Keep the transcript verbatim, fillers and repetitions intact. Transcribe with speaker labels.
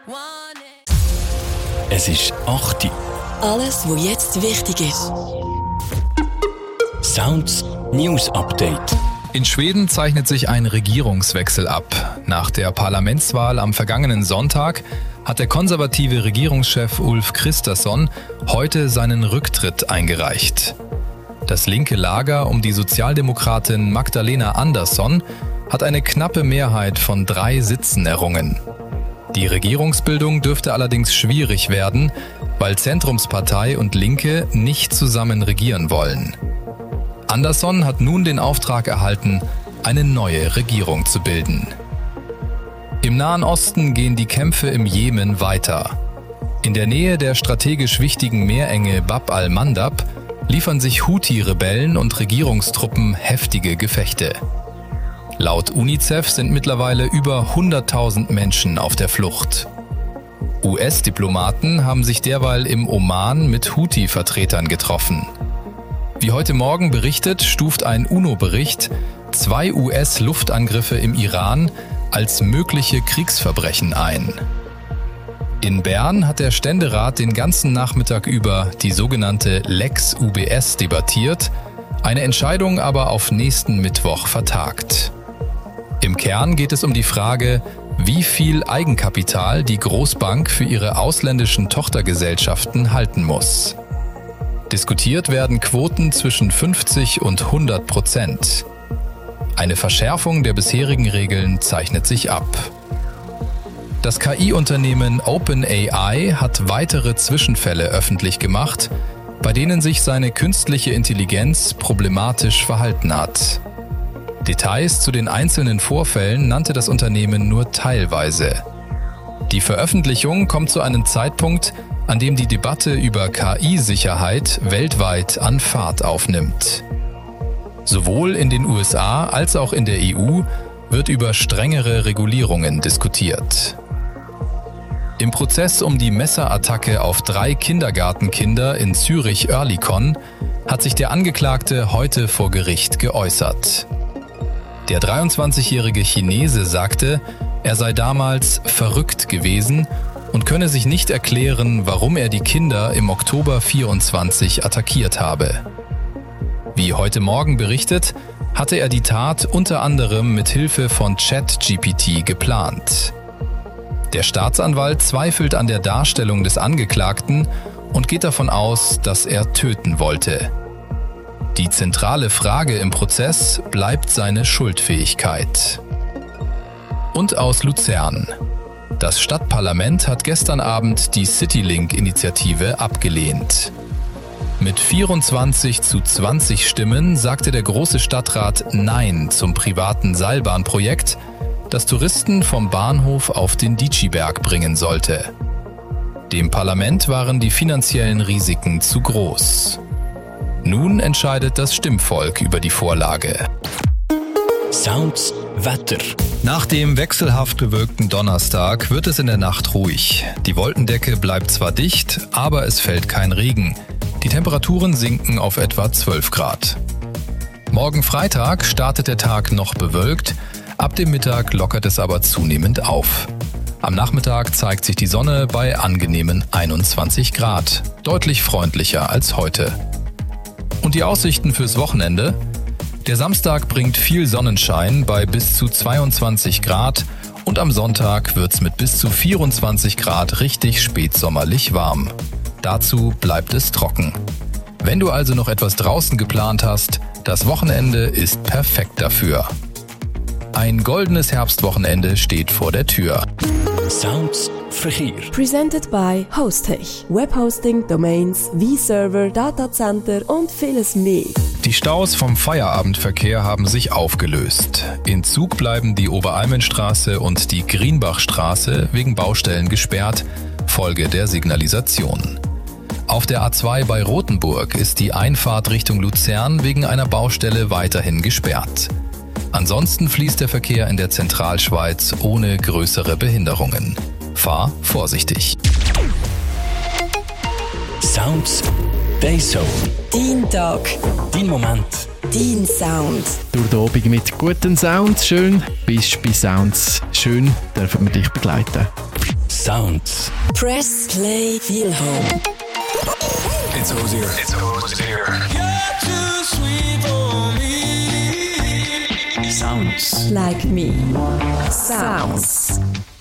Speaker 1: Es ist acht Uhr.
Speaker 2: Alles, was jetzt wichtig ist.
Speaker 1: Sounds News Update.
Speaker 3: In Schweden zeichnet sich ein Regierungswechsel ab. Nach der Parlamentswahl am vergangenen Sonntag hat der konservative Regierungschef Ulf Kristersson heute seinen Rücktritt eingereicht. Das linke Lager um die Sozialdemokratin Magdalena Andersson hat eine knappe Mehrheit von drei Sitzen errungen. Die Regierungsbildung dürfte allerdings schwierig werden, weil Zentrumspartei und Linke nicht zusammen regieren wollen. Andersson hat nun den Auftrag erhalten, eine neue Regierung zu bilden. Im Nahen Osten gehen die Kämpfe im Jemen weiter. In der Nähe der strategisch wichtigen Meerenge Bab al-Mandab liefern sich Houthi-Rebellen und Regierungstruppen heftige Gefechte. Laut UNICEF sind mittlerweile über hunderttausend Menschen auf der Flucht. U S-Diplomaten haben sich derweil im Oman mit Houthi-Vertretern getroffen. Wie heute Morgen berichtet, stuft ein UNO-Bericht zwei U S-Luftangriffe im Iran als mögliche Kriegsverbrechen ein. In Bern hat der Ständerat den ganzen Nachmittag über die sogenannte Lex U B S debattiert, eine Entscheidung aber auf nächsten Mittwoch vertagt. Im Kern geht es um die Frage, wie viel Eigenkapital die Großbank für ihre ausländischen Tochtergesellschaften halten muss. Diskutiert werden Quoten zwischen fünfzig und hundert Prozent. Eine Verschärfung der bisherigen Regeln zeichnet sich ab. Das K I-Unternehmen OpenAI hat weitere Zwischenfälle öffentlich gemacht, bei denen sich seine künstliche Intelligenz problematisch verhalten hat. Details zu den einzelnen Vorfällen nannte das Unternehmen nur teilweise. Die Veröffentlichung kommt zu einem Zeitpunkt, an dem die Debatte über K I-Sicherheit weltweit an Fahrt aufnimmt. Sowohl in den U S A als auch in der E U wird über strengere Regulierungen diskutiert. Im Prozess um die Messerattacke auf drei Kindergartenkinder in Zürich-Oerlikon hat sich der Angeklagte heute vor Gericht geäußert. Der dreiundzwanzigjährige Chinese sagte, er sei damals verrückt gewesen und könne sich nicht erklären, warum er die Kinder im Oktober vierundzwanzig attackiert habe. Wie heute Morgen berichtet, hatte er die Tat unter anderem mit Hilfe von ChatGPT geplant. Der Staatsanwalt zweifelt an der Darstellung des Angeklagten und geht davon aus, dass er töten wollte. Die zentrale Frage im Prozess bleibt seine Schuldfähigkeit. Und aus Luzern. Das Stadtparlament hat gestern Abend die Citylink-Initiative abgelehnt. Mit vierundzwanzig zu zwanzig Stimmen sagte der Große Stadtrat Nein zum privaten Seilbahnprojekt, das Touristen vom Bahnhof auf den Dietschiberg bringen sollte. Dem Parlament waren die finanziellen Risiken zu groß. Nun entscheidet das Stimmvolk über die Vorlage.
Speaker 1: Sounds Wetter.
Speaker 3: Nach dem wechselhaft bewölkten Donnerstag wird es in der Nacht ruhig. Die Wolkendecke bleibt zwar dicht, aber es fällt kein Regen. Die Temperaturen sinken auf etwa zwölf Grad. Morgen Freitag startet der Tag noch bewölkt, ab dem Mittag lockert es aber zunehmend auf. Am Nachmittag zeigt sich die Sonne bei angenehmen einundzwanzig Grad, deutlich freundlicher als heute. Und die Aussichten fürs Wochenende? Der Samstag bringt viel Sonnenschein bei bis zu zweiundzwanzig Grad und am Sonntag wird's mit bis zu vierundzwanzig Grad richtig spätsommerlich warm. Dazu bleibt es trocken. Wenn du also noch etwas draußen geplant hast, das Wochenende ist perfekt dafür. Ein goldenes Herbstwochenende steht vor der Tür.
Speaker 1: Sounds Verkehr.
Speaker 2: Presented by Hostech. Webhosting, Domains, V-Server, Datacenter und vieles mehr.
Speaker 3: Die Staus vom Feierabendverkehr haben sich aufgelöst. In Zug bleiben die Oberalmenstraße und die Grienbachstraße wegen Baustellen gesperrt, Folge der Signalisation. Auf der A zwei bei Rothenburg ist die Einfahrt Richtung Luzern wegen einer Baustelle weiterhin gesperrt. Ansonsten fließt der Verkehr in der Zentralschweiz ohne größere Behinderungen. Fahr vorsichtig.
Speaker 1: Sounds Dayzone.
Speaker 2: Dein Tag.
Speaker 1: Dein Moment.
Speaker 2: Dein Sound.
Speaker 4: Durch den Abend mit guten Sounds. Schön bist du bei Sounds. Schön dürfen wir dich begleiten.
Speaker 1: Sounds.
Speaker 2: Press Play Feel Home.
Speaker 1: It's Hosier. It's Hosier. Sounds.
Speaker 2: Like me. Sounds.